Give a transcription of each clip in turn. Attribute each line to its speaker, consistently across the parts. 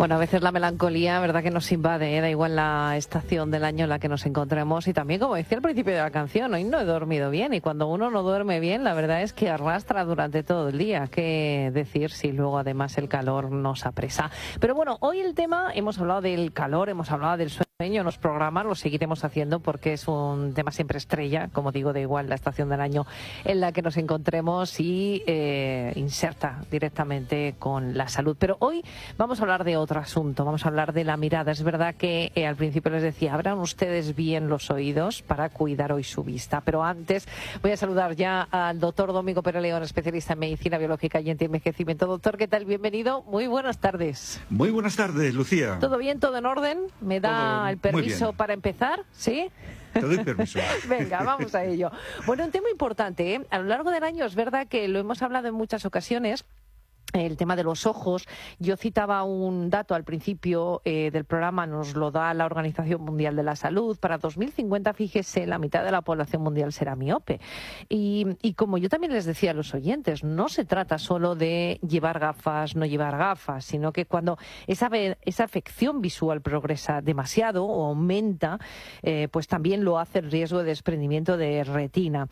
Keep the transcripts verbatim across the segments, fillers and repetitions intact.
Speaker 1: Bueno, a veces la melancolía, verdad que nos invade, ¿eh? Da igual la estación del año en la que nos encontremos. Y también, como decía al principio de la canción, hoy no he dormido bien. Y cuando uno no duerme bien, la verdad es que arrastra durante todo el día. ¿Qué decir si luego además el calor nos apresa? Pero bueno, hoy el tema, hemos hablado del calor, hemos hablado del sueño, los programas los seguiremos haciendo porque es un tema siempre estrella, como digo, da igual la estación del año en la que nos encontremos y eh, inserta directamente con la salud. Pero hoy vamos a hablar de otro asunto, vamos a hablar de la mirada. Es verdad que eh, al principio les decía, abran ustedes bien los oídos para cuidar hoy su vista. Pero antes voy a saludar ya al doctor Domingo Pérez León, especialista en medicina biológica y antienvejecimiento. Doctor, ¿qué tal? Bienvenido. Muy buenas tardes.
Speaker 2: Muy buenas tardes, Lucía.
Speaker 1: ¿Todo bien? ¿Todo en orden? ¿Me da Todo el permiso para empezar? ¿Sí?
Speaker 2: Te doy permiso.
Speaker 1: Venga, vamos a ello. Bueno, un tema importante, ¿eh? A lo largo del año es verdad que lo hemos hablado en muchas ocasiones. El tema de los ojos. Yo citaba un dato al principio eh, del programa, nos lo da la Organización Mundial de la Salud. Para dos mil cincuenta, fíjese, la mitad de la población mundial será miope. Y, y como yo también les decía a los oyentes, no se trata solo de llevar gafas, no llevar gafas, sino que cuando esa, esa afección visual progresa demasiado o aumenta, eh, pues también lo hace el riesgo de desprendimiento de retina.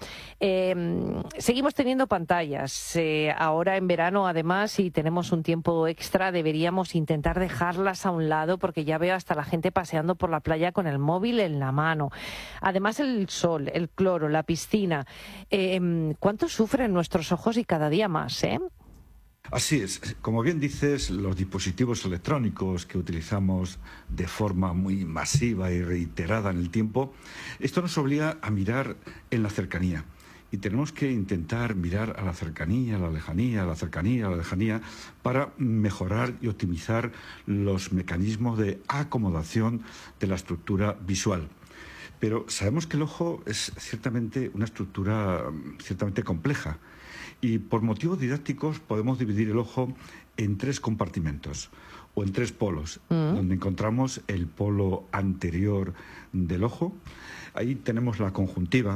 Speaker 1: Eh, seguimos teniendo pantallas. Eh, ahora en verano, además, si tenemos un tiempo extra, deberíamos intentar dejarlas a un lado porque ya veo hasta la gente paseando por la playa con el móvil en la mano. Además, el sol, el cloro, la piscina. Eh, ¿Cuánto sufren nuestros ojos y cada día más, eh?
Speaker 2: Así es. Como bien dices, los dispositivos electrónicos que utilizamos de forma muy masiva y reiterada en el tiempo, esto nos obliga a mirar en la cercanía. Y tenemos que intentar mirar a la cercanía, a la lejanía, a la cercanía, a la lejanía, para mejorar y optimizar los mecanismos de acomodación de la estructura visual. Pero sabemos que el ojo es ciertamente una estructura ciertamente compleja y por motivos didácticos podemos dividir el ojo en tres compartimentos o en tres polos, mm. donde encontramos el polo anterior del ojo. Ahí tenemos la conjuntiva.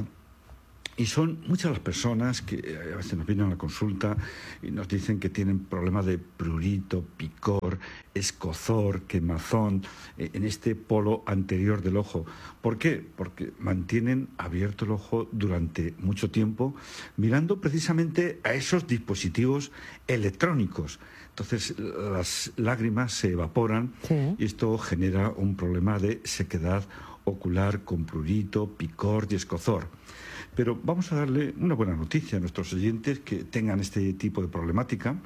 Speaker 2: Y son muchas las personas que a veces nos vienen a la consulta y nos dicen que tienen problemas de prurito, picor, escozor, quemazón en este polo anterior del ojo. ¿Por qué? Porque mantienen abierto el ojo durante mucho tiempo mirando precisamente a esos dispositivos electrónicos. Entonces las lágrimas se evaporan, sí, y esto genera un problema de sequedad ocular con prurito, picor y escozor. Pero vamos a darle una buena noticia a nuestros oyentes que tengan este tipo de problemática.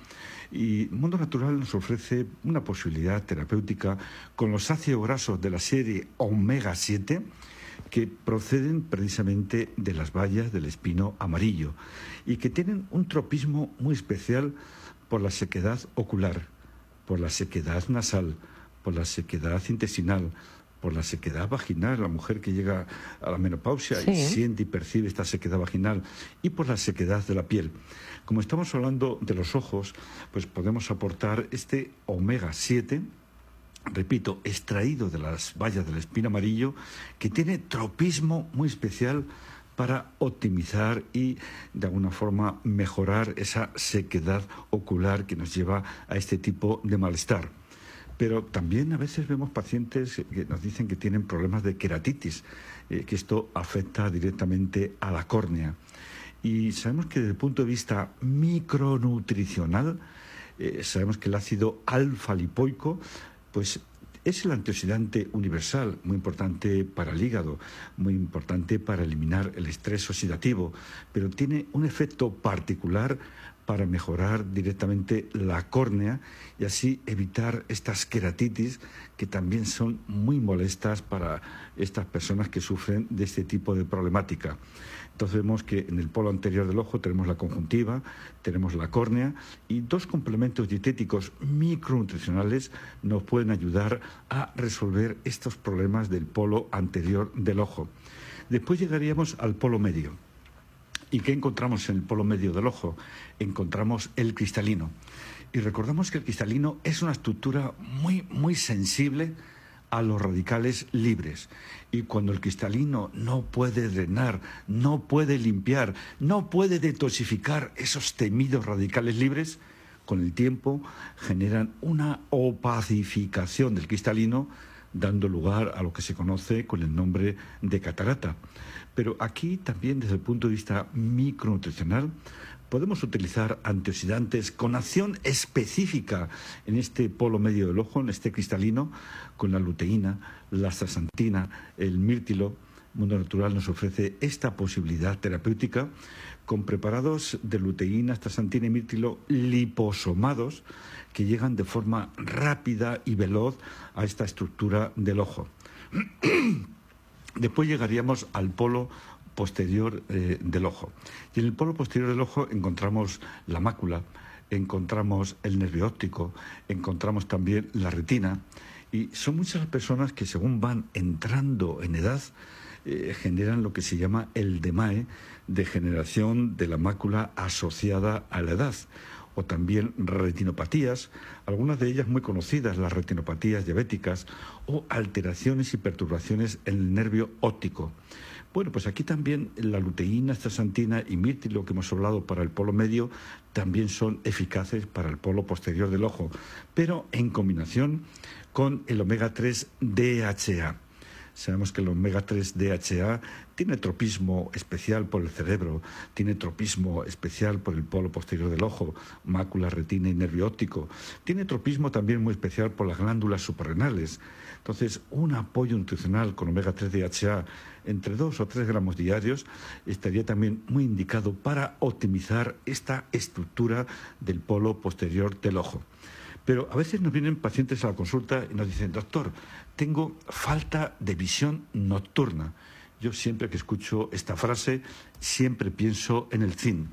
Speaker 2: Y Mundo Natural nos ofrece una posibilidad terapéutica con los ácidos grasos de la serie omega siete que proceden precisamente de las bayas del espino amarillo y que tienen un tropismo muy especial por la sequedad ocular, por la sequedad nasal, por la sequedad intestinal, por la sequedad vaginal, la mujer que llega a la menopausia, sí, y siente y percibe esta sequedad vaginal, y por la sequedad de la piel. Como estamos hablando de los ojos, pues podemos aportar este omega siete, repito, extraído de las bayas del espino amarillo, que tiene tropismo muy especial para optimizar y, de alguna forma, mejorar esa sequedad ocular que nos lleva a este tipo de malestar. Pero también a veces vemos pacientes que nos dicen que tienen problemas de queratitis, eh, que esto afecta directamente a la córnea. Y sabemos que desde el punto de vista micronutricional, eh, sabemos que el ácido alfa-lipoico pues, es el antioxidante universal, muy importante para el hígado, muy importante para eliminar el estrés oxidativo, pero tiene un efecto particular para mejorar directamente la córnea y así evitar estas queratitis que también son muy molestas para estas personas que sufren de este tipo de problemática. Entonces vemos que en el polo anterior del ojo tenemos la conjuntiva, tenemos la córnea y dos complementos dietéticos micronutricionales nos pueden ayudar a resolver estos problemas del polo anterior del ojo. Después llegaríamos al polo medio. ¿Y qué encontramos en el polo medio del ojo? Encontramos el cristalino. Y recordamos que el cristalino es una estructura muy, muy sensible a los radicales libres. Y cuando el cristalino no puede drenar, no puede limpiar, no puede detoxificar esos temidos radicales libres, con el tiempo generan una opacificación del cristalino, dando lugar a lo que se conoce con el nombre de catarata. Pero aquí también, desde el punto de vista micronutricional, podemos utilizar antioxidantes con acción específica en este polo medio del ojo, en este cristalino, con la luteína, la astaxantina, el mirtilo. Mundo Natural nos ofrece esta posibilidad terapéutica con preparados de luteína, astaxantina y mirtilo liposomados que llegan de forma rápida y veloz a esta estructura del ojo. Después llegaríamos al polo posterior eh, del ojo. Y en el polo posterior del ojo encontramos la mácula, encontramos el nervio óptico, encontramos también la retina. Y son muchas las personas que, según van entrando en edad, eh, generan lo que se llama el D M A E, degeneración de la mácula asociada a la edad, o también retinopatías, algunas de ellas muy conocidas, las retinopatías diabéticas, o alteraciones y perturbaciones en el nervio óptico. Bueno, pues aquí también la luteína, astaxantina y mirtilo que hemos hablado para el polo medio también son eficaces para el polo posterior del ojo, pero en combinación con el omega tres D H A. Sabemos que el omega tres D H A tiene tropismo especial por el cerebro, tiene tropismo especial por el polo posterior del ojo, mácula, retina y nervio óptico. Tiene tropismo también muy especial por las glándulas suprarrenales. Entonces, un apoyo nutricional con omega tres D H A entre dos o tres gramos diarios estaría también muy indicado para optimizar esta estructura del polo posterior del ojo. Pero a veces nos vienen pacientes a la consulta y nos dicen, doctor, tengo falta de visión nocturna. Yo siempre que escucho esta frase, siempre pienso en el zinc.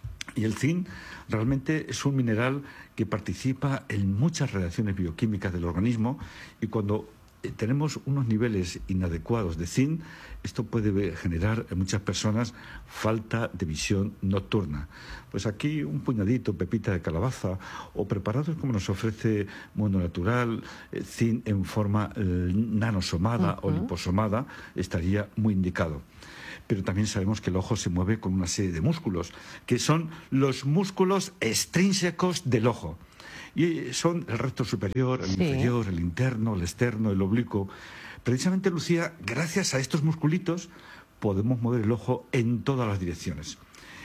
Speaker 2: Y el zinc realmente es un mineral que participa en muchas reacciones bioquímicas del organismo y cuando tenemos unos niveles inadecuados de zinc, esto puede generar en muchas personas falta de visión nocturna. Pues aquí un puñadito, pepita de calabaza o preparados como nos ofrece Mundo Natural, eh, zinc en forma eh, nanosomada uh-huh. o liposomada, estaría muy indicado. Pero también sabemos que el ojo se mueve con una serie de músculos, que son los músculos extrínsecos del ojo. Y son el recto superior, el sí. inferior, el interno, el externo, el oblicuo. Precisamente, Lucía, gracias a estos musculitos podemos mover el ojo en todas las direcciones.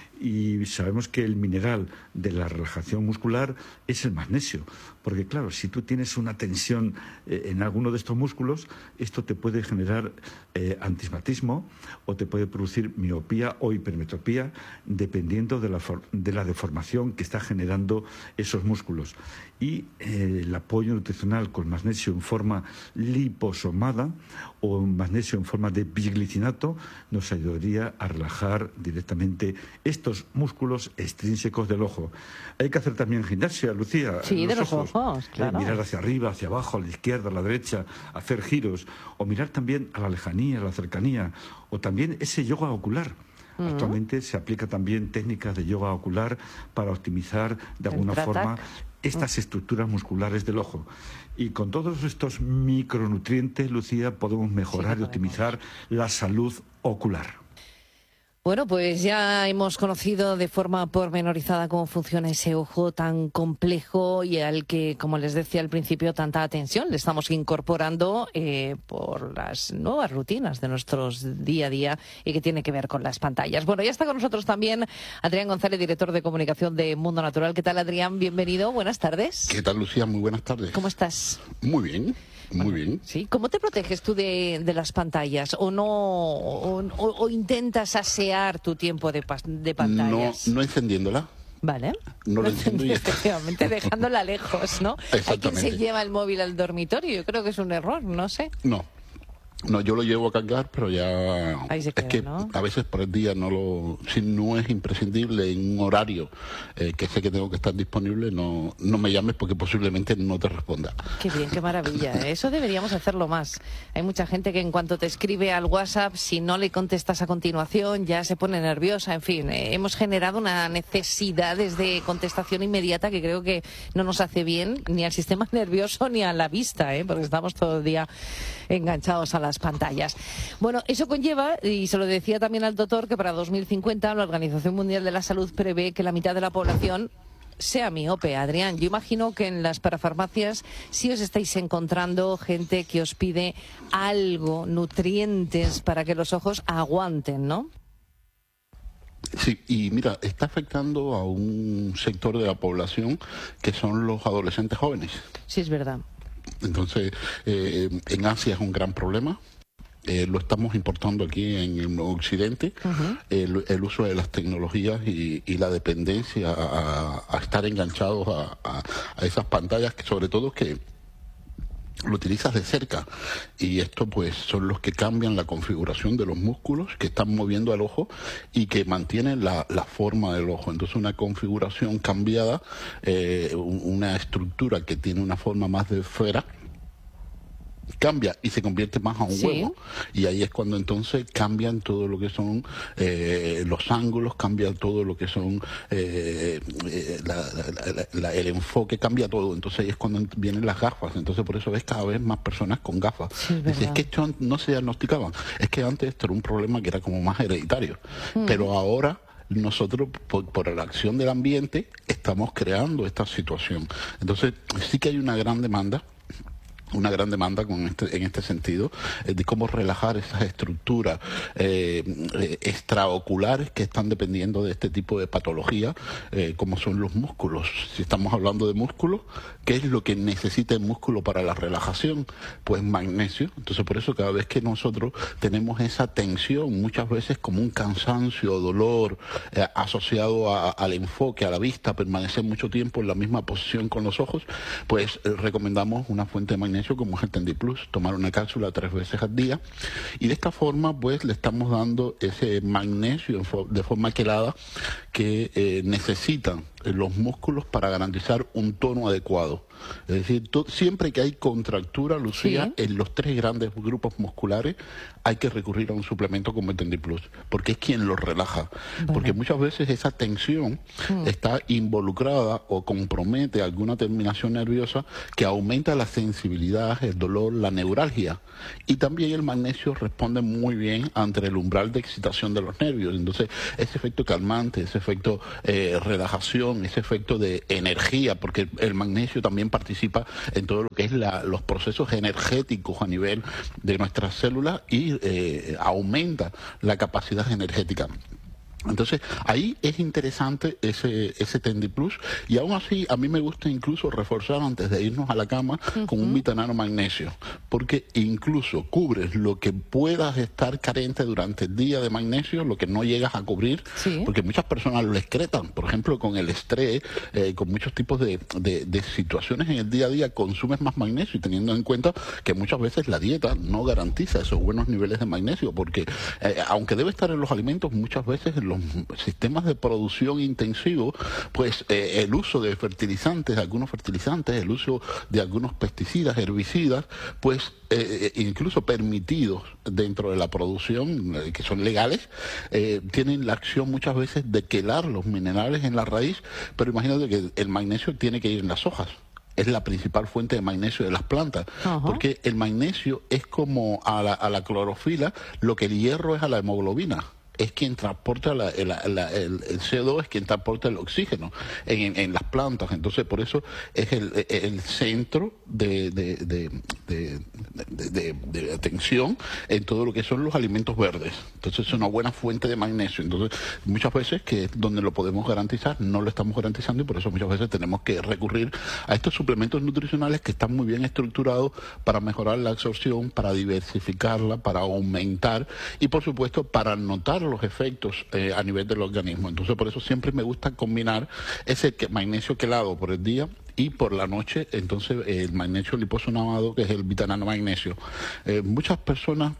Speaker 2: Y sabemos que el mineral de la relajación muscular es el magnesio, porque claro, si tú tienes una tensión eh, en alguno de estos músculos, esto te puede generar eh, antismatismo o te puede producir miopía o hipermetropía, dependiendo de la, de la deformación que está generando esos músculos. Y eh, el apoyo nutricional con magnesio en forma liposomada o magnesio en forma de biglicinato nos ayudaría a relajar directamente estos músculos extrínsecos del ojo. Hay que hacer también gimnasia, Lucía.
Speaker 1: Sí,
Speaker 2: los
Speaker 1: de los ojos, ojos claro.
Speaker 2: Eh, mirar hacia arriba, hacia abajo, a la izquierda, a la derecha, hacer giros, o mirar también a la lejanía, a la cercanía, o también ese yoga ocular. Uh-huh. Actualmente se aplica también técnicas de yoga ocular para optimizar de alguna forma estas estructuras musculares del ojo. Y con todos estos micronutrientes, Lucía, podemos mejorar sí, y optimizar la salud ocular.
Speaker 1: Bueno, pues ya hemos conocido de forma pormenorizada cómo funciona ese ojo tan complejo y al que, como les decía al principio, tanta atención le estamos incorporando eh, por las nuevas rutinas de nuestros día a día y que tiene que ver con las pantallas. Bueno, ya está con nosotros también Adrián González, director de comunicación de Mundo Natural. ¿Qué tal, Adrián? Bienvenido. Buenas tardes.
Speaker 3: ¿Qué tal, Lucía? Muy buenas tardes.
Speaker 1: ¿Cómo estás?
Speaker 3: Muy bien. Muy bueno, bien.
Speaker 1: Sí. ¿Cómo te proteges tú de, de las pantallas? ¿O no o, o, o intentas asear tu tiempo de, de pantallas?
Speaker 3: No, no encendiéndola.
Speaker 1: Vale.
Speaker 3: No lo enciendo y
Speaker 1: efectivamente, dejándola lejos, ¿no? Hay quien se lleva el móvil al dormitorio. Yo creo que es un error, no sé.
Speaker 3: No. No, yo lo llevo a cargar, pero ya
Speaker 1: Ahí se queda,
Speaker 3: es que
Speaker 1: ¿no?
Speaker 3: A veces por el día no lo, si no es imprescindible en un horario eh, que sé que tengo que estar disponible, no, no me llames porque posiblemente no te responda.
Speaker 1: Qué bien, qué maravilla. Eso deberíamos hacerlo más. Hay mucha gente que en cuanto te escribe al WhatsApp, si no le contestas a continuación, ya se pone nerviosa. En fin, eh, hemos generado una necesidad de contestación inmediata que creo que no nos hace bien ni al sistema nervioso ni a la vista, ¿eh? Porque estamos todo el día enganchados a las pantallas. Bueno, eso conlleva, y se lo decía también al doctor, que para dos mil cincuenta la Organización Mundial de la Salud prevé que la mitad de la población sea miope. Adrián, yo imagino que en las parafarmacias sí os estáis encontrando gente que os pide algo, nutrientes, para que los ojos aguanten, ¿no?
Speaker 3: Sí, y mira, está afectando a un sector de la población que son los adolescentes jóvenes.
Speaker 1: Sí, es verdad.
Speaker 3: Entonces, eh, en Asia es un gran problema. Eh, lo estamos importando aquí en el Occidente, uh-huh. el, el uso de las tecnologías y, y la dependencia a, a estar enganchados a, a, a esas pantallas, que sobre todo que lo utilizas de cerca, y esto pues son los que cambian la configuración de los músculos que están moviendo al ojo y que mantienen la, la forma del ojo. Entonces una configuración cambiada, eh, una estructura que tiene una forma más de esfera, cambia y se convierte más a un
Speaker 1: ¿Sí?
Speaker 3: huevo, y ahí es cuando entonces cambian todo lo que son eh, los ángulos, cambia todo lo que son eh, eh, la, la, la, la, el enfoque, cambia todo. Entonces ahí es cuando vienen las gafas. Entonces por eso ves cada vez más personas con gafas.
Speaker 1: Sí, es,
Speaker 3: es que esto no se diagnosticaban, es que antes esto era un problema que era como más hereditario, mm. pero ahora nosotros, por, por la acción del ambiente, estamos creando esta situación. Entonces sí que hay una gran demanda una gran demanda con este, en este sentido, eh, de cómo relajar esas estructuras eh, eh, extraoculares que están dependiendo de este tipo de patología, eh, como son los músculos. Si estamos hablando de músculos, ¿qué es lo que necesita el músculo para la relajación? Pues magnesio. Entonces por eso cada vez que nosotros tenemos esa tensión, muchas veces como un cansancio, dolor, eh, asociado a, al enfoque, a la vista, permanecer mucho tiempo en la misma posición con los ojos, pues eh, recomendamos una fuente de magnesio como es el Tendiplus, tomar una cápsula tres veces al día, y de esta forma pues le estamos dando ese magnesio de forma quelada que eh, necesitan los músculos para garantizar un tono adecuado. Es decir, to, siempre que hay contractura, Lucía, sí. en los tres grandes grupos musculares, hay que recurrir a un suplemento como el Tendiplus, porque es quien los relaja. Vale. Porque muchas veces esa tensión mm. está involucrada o compromete alguna terminación nerviosa que aumenta la sensibilidad, el dolor, la neuralgia. Y también el magnesio responde muy bien ante el umbral de excitación de los nervios. Entonces, ese efecto calmante, ese efecto eh, relajación, ese efecto de energía, porque el magnesio también participa en todo lo que es la, los procesos energéticos a nivel de nuestras células y eh, aumenta la capacidad energética. Entonces, ahí es interesante ese ese Tendiplus, y aún así a mí me gusta incluso reforzar antes de irnos a la cama uh-huh. con un vitanano magnesio, porque incluso cubres lo que puedas estar carente durante el día de magnesio, lo que no llegas a cubrir, sí. porque muchas personas lo excretan, por ejemplo, con el estrés, eh, con muchos tipos de, de, de situaciones en el día a día, consumes más magnesio, y teniendo en cuenta que muchas veces la dieta no garantiza esos buenos niveles de magnesio, porque eh, aunque debe estar en los alimentos, muchas veces en los sistemas de producción intensivo, pues eh, el uso de fertilizantes, algunos fertilizantes, el uso de algunos pesticidas, herbicidas, pues eh, incluso permitidos dentro de la producción, eh, que son legales, eh, tienen la acción muchas veces de quelar los minerales en la raíz, pero imagínate que el magnesio tiene que ir en las hojas. Es la principal fuente de magnesio de las plantas, uh-huh. porque el magnesio es como a la, a la clorofila lo que el hierro es a la hemoglobina. Es quien transporta la, la, la, el, el C O dos, es quien transporta el oxígeno en, en, en las plantas. Entonces, por eso es el, el centro de, de, de, de, de, de, de atención en todo lo que son los alimentos verdes. Entonces, es una buena fuente de magnesio. Entonces, muchas veces, que es donde lo podemos garantizar, no lo estamos garantizando, y por eso muchas veces tenemos que recurrir a estos suplementos nutricionales que están muy bien estructurados para mejorar la absorción, para diversificarla, para aumentar y, por supuesto, para notar los efectos eh, a nivel del organismo. Entonces por eso siempre me gusta combinar ese que, magnesio quelado por el día, y por la noche entonces eh, el magnesio liposonamado, que es el vitanano magnesio. Eh, muchas personas,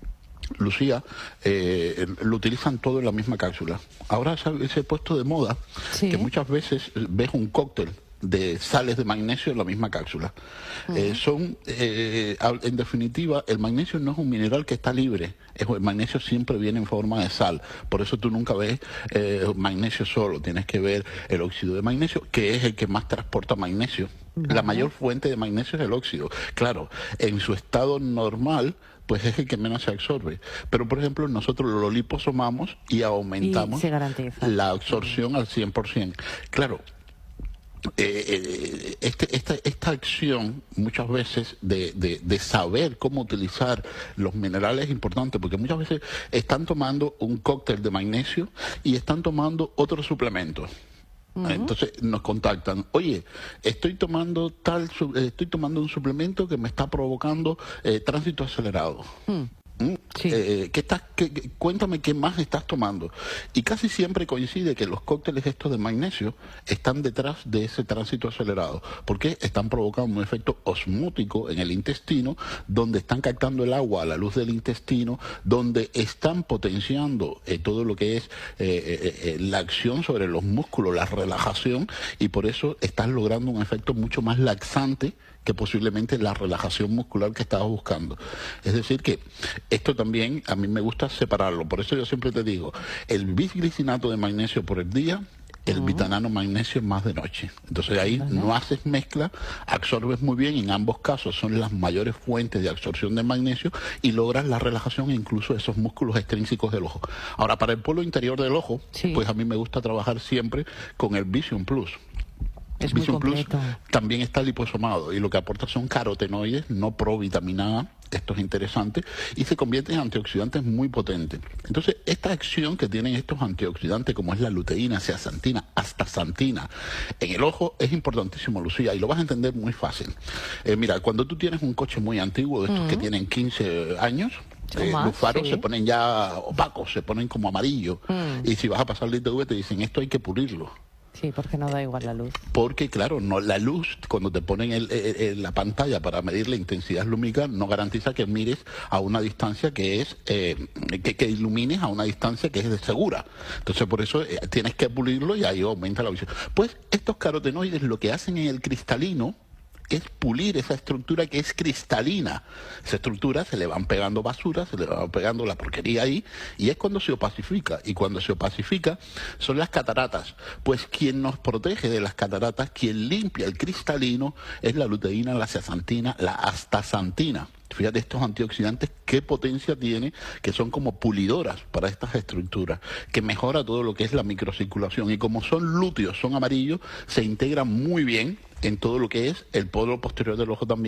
Speaker 3: Lucía, eh, lo utilizan todo en la misma cápsula. Ahora se, se ha puesto de moda sí. que muchas veces ves un cóctel de sales de magnesio en la misma cápsula. Uh-huh. Eh, son, eh, en definitiva, el magnesio no es un mineral que está libre. El magnesio siempre viene en forma de sal. Por eso tú nunca ves eh, magnesio solo. Tienes que ver el óxido de magnesio, que es el que más transporta magnesio. Uh-huh. La mayor fuente de magnesio es el óxido. Claro, en su estado normal, pues es el que menos se absorbe. Pero, por ejemplo, nosotros lo liposomamos y aumentamos
Speaker 1: y se garantiza
Speaker 3: la absorción al cien por ciento. Claro, eh, eh, este, esta, esta acción muchas veces de, de, de saber cómo utilizar los minerales es importante, porque muchas veces están tomando un cóctel de magnesio y están tomando otros suplementos. Uh-huh. Entonces nos contactan, oye, estoy tomando tal, estoy tomando un suplemento que me está provocando eh, tránsito acelerado. Uh-huh. Sí. Eh, ¿qué estás, qué, qué, cuéntame qué más estás tomando. Y casi siempre coincide que los cócteles estos de magnesio están detrás de ese tránsito acelerado, porque están provocando un efecto osmótico en el intestino, donde están captando el agua a la luz del intestino, donde están potenciando eh, todo lo que es eh, eh, la acción sobre los músculos, la relajación, y por eso estás logrando un efecto mucho más laxante que posiblemente la relajación muscular que estabas buscando. Es decir que esto también a mí me gusta separarlo, por eso yo siempre te digo, el bisglicinato de magnesio por el día, el uh-huh. bitanano magnesio más de noche. Entonces ahí uh-huh. no haces mezcla, absorbes muy bien, en ambos casos son las mayores fuentes de absorción de magnesio y logras la relajación e incluso esos músculos extrínsecos del ojo. Ahora, para el polo interior del ojo, sí. pues a mí me gusta trabajar siempre con el Vision Plus.
Speaker 1: Es
Speaker 3: Vision
Speaker 1: muy
Speaker 3: Plus también está liposomado y lo que aporta son carotenoides, no provitamina A, esto es interesante, y se convierte en antioxidantes muy potentes. Entonces, esta acción que tienen estos antioxidantes, como es la luteína, zeaxantina, astaxantina, en el ojo es importantísimo, Lucía, y lo vas a entender muy fácil. Eh, mira, cuando tú tienes un coche muy antiguo, de estos uh-huh. que tienen quince años, Eh, los faros sí. se ponen ya opacos, se ponen como amarillos, uh-huh. y si vas a pasar el I T V te dicen, esto hay que pulirlo.
Speaker 1: Sí, porque no da igual la luz.
Speaker 3: Porque, claro, no la luz, cuando te ponen el, el, el, la pantalla para medir la intensidad lumínica, no garantiza que mires a una distancia que es, eh, que, que ilumines a una distancia que es de segura. Entonces, por eso eh, tienes que pulirlo y ahí aumenta la visión. Pues estos carotenoides lo que hacen en el cristalino es pulir esa estructura que es cristalina. Esa estructura se le van pegando basura, se le van pegando la porquería ahí, y es cuando se opacifica. Y cuando se opacifica son las cataratas. Pues quien nos protege de las cataratas, quien limpia el cristalino, es la luteína, la zeaxantina, la astaxantina. Fíjate estos antioxidantes, qué potencia tiene, que son como pulidoras para estas estructuras, que mejora todo lo que es la microcirculación. Y como son lúteos, son amarillos, se integran muy bien en todo lo que es el polo posterior del ojo también.